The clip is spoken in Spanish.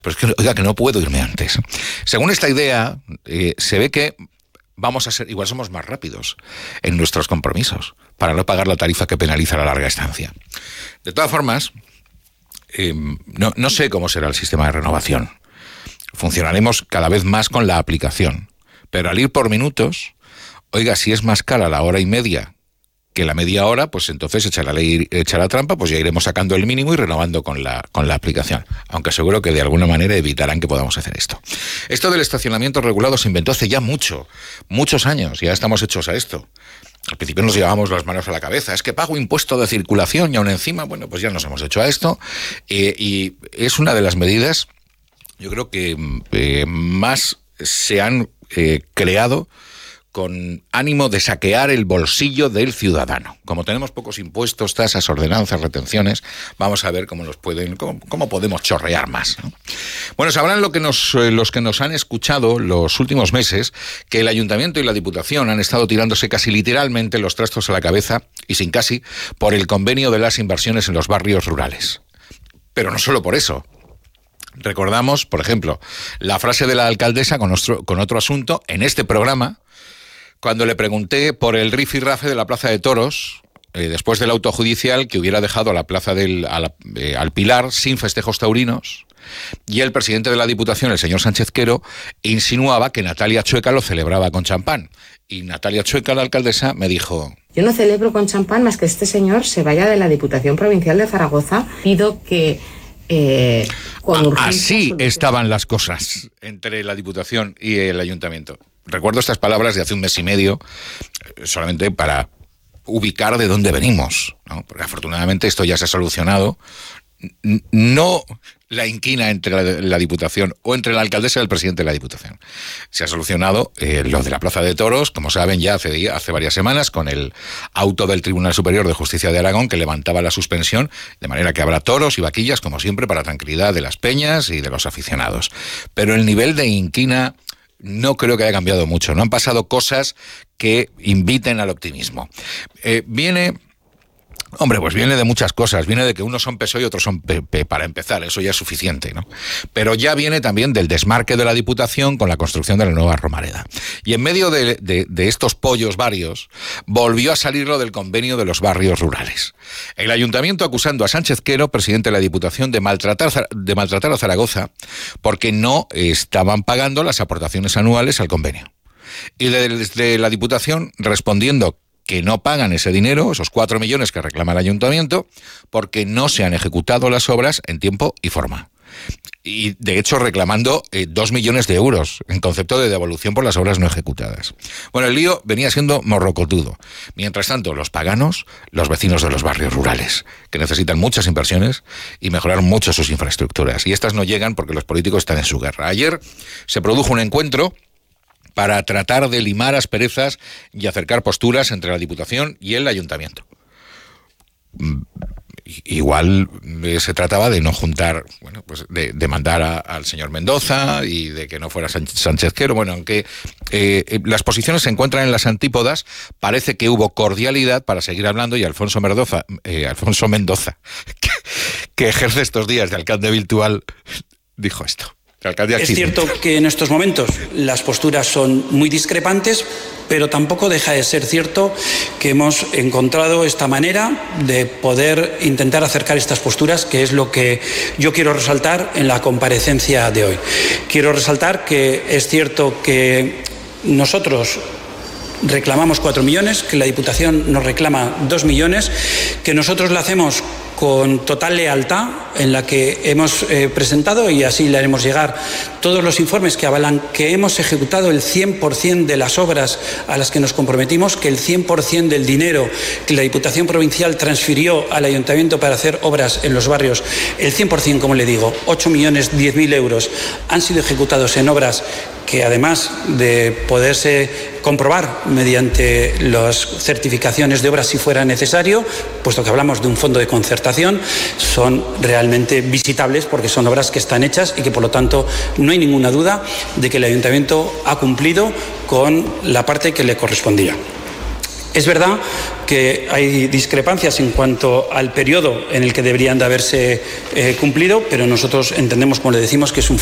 Pero es que, oiga, que no puedo irme antes. Según esta idea, se ve que vamos a ser, igual somos más rápidos en nuestros compromisos para no pagar la tarifa que penaliza la larga estancia. De todas formas, no sé cómo será el sistema de renovación. Funcionaremos cada vez más con la aplicación. Pero al ir por minutos, oiga, si es más cara la hora y media que la media hora, pues entonces echa la trampa, pues ya iremos sacando el mínimo y renovando con la aplicación. Aunque seguro que de alguna manera evitarán que podamos hacer esto. Esto del estacionamiento regulado se inventó hace ya muchos años, ya estamos hechos a esto. Al principio nos llevábamos las manos a la cabeza, es que pago impuesto de circulación y aún encima, bueno, pues ya nos hemos hecho a esto. Y es una de las medidas, yo creo que más se han creado con ánimo de saquear el bolsillo del ciudadano. Como tenemos pocos impuestos, tasas, ordenanzas, retenciones, vamos a ver cómo podemos chorrear más, ¿no? Bueno, sabrán los que nos han escuchado los últimos meses que el Ayuntamiento y la Diputación han estado tirándose casi literalmente los trastos a la cabeza, y sin casi, por el convenio de las inversiones en los barrios rurales. Pero no solo por eso. Recordamos, por ejemplo, la frase de la alcaldesa con otro asunto en este programa, cuando le pregunté por el rifirrafe de la Plaza de Toros, después del auto judicial que hubiera dejado a la Plaza al Pilar sin festejos taurinos, y el presidente de la Diputación, el señor Sánchez Quero, insinuaba que Natalia Chueca lo celebraba con champán. Y Natalia Chueca, la alcaldesa, me dijo: yo no celebro con champán más que este señor se vaya de la Diputación Provincial de Zaragoza. Pido que con urgencia... Así estaban las cosas entre la Diputación y el Ayuntamiento. Recuerdo estas palabras de hace un mes y medio, solamente para ubicar de dónde venimos, ¿no? Porque afortunadamente esto ya se ha solucionado. No la inquina entre la Diputación o entre la alcaldesa y el presidente de la Diputación. Se ha solucionado lo de la Plaza de Toros, como saben, ya hace varias semanas, con el auto del Tribunal Superior de Justicia de Aragón que levantaba la suspensión, de manera que habrá toros y vaquillas, como siempre, para tranquilidad de las peñas y de los aficionados. Pero el nivel de inquina no creo que haya cambiado mucho. No han pasado cosas que inviten al optimismo. Viene de muchas cosas. Viene de que unos son PSOE y otros son PP, para empezar. Eso ya es suficiente, ¿no? Pero ya viene también del desmarque de la Diputación con la construcción de la nueva Romareda. Y en medio de estos pollos varios, volvió a salir lo del convenio de los barrios rurales. El Ayuntamiento acusando a Sánchez Quero, presidente de la Diputación, de maltratar a Zaragoza porque no estaban pagando las aportaciones anuales al convenio. Y desde la Diputación respondiendo que no pagan ese dinero, esos 4 millones que reclama el Ayuntamiento, porque no se han ejecutado las obras en tiempo y forma. Y, de hecho, reclamando 2 millones de euros en concepto de devolución por las obras no ejecutadas. Bueno, el lío venía siendo morrocotudo. Mientras tanto, los paganos, los vecinos de los barrios rurales, que necesitan muchas inversiones y mejorar mucho sus infraestructuras. Y estas no llegan porque los políticos están en su guerra. Ayer se produjo un encuentro para tratar de limar asperezas y acercar posturas entre la Diputación y el Ayuntamiento. Igual se trataba de no juntar, bueno, pues de mandar al señor Mendoza y de que no fuera Sánchez Quero. Bueno, aunque las posiciones se encuentran en las antípodas, parece que hubo cordialidad para seguir hablando, y Alfonso Mendoza, que ejerce estos días de alcalde virtual, dijo esto. Es cierto que en estos momentos las posturas son muy discrepantes, pero tampoco deja de ser cierto que hemos encontrado esta manera de poder intentar acercar estas posturas, que es lo que yo quiero resaltar en la comparecencia de hoy. Quiero resaltar que es cierto que nosotros reclamamos 4 millones, que la Diputación nos reclama 2 millones, que nosotros lo hacemos con total lealtad, en la que hemos presentado, y así le haremos llegar, todos los informes que avalan que hemos ejecutado el 100% de las obras a las que nos comprometimos, que el 100% del dinero que la Diputación Provincial transfirió al Ayuntamiento para hacer obras en los barrios, el 100%, como le digo, 8.010.000 euros, han sido ejecutados en obras que, además de poderse comprobar mediante las certificaciones de obras si fuera necesario, puesto que hablamos de un fondo de concertación, son realmente visitables porque son obras que están hechas y que, por lo tanto, no hay ninguna duda de que el Ayuntamiento ha cumplido con la parte que le correspondía. Es verdad que hay discrepancias en cuanto al periodo en el que deberían de haberse cumplido, pero nosotros entendemos, como le decimos, que es un